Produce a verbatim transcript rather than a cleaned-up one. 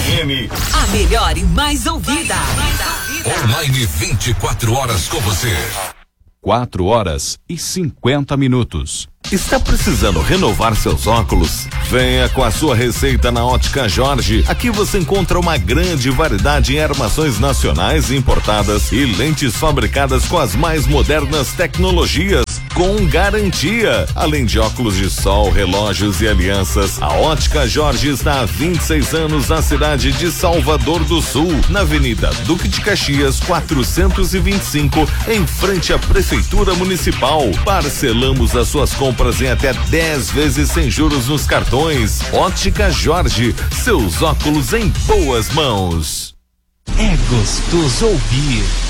M. A melhor e mais ouvida. Online vinte e quatro horas com você. quatro horas e cinquenta minutos. Está precisando renovar seus óculos? Venha com a sua receita na Ótica Jorge. Aqui você encontra uma grande variedade em armações nacionais e importadas e lentes fabricadas com as mais modernas tecnologias, com garantia. Além de óculos de sol, relógios e alianças, a Ótica Jorge está há vinte e seis anos na cidade de Salvador do Sul, na Avenida Duque de Caxias, quatrocentos e vinte e cinco, em frente à Prefeitura Municipal. Parcelamos as suas compras em até dez vezes sem juros nos cartões. Ótica Jorge, seus óculos em boas mãos. É gostoso ouvir